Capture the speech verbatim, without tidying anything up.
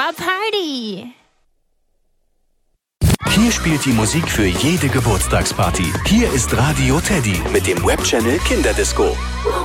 Party! Hier spielt die Musik für jede Geburtstagsparty. Hier ist Radio Teddy mit dem Webchannel Kinderdisco.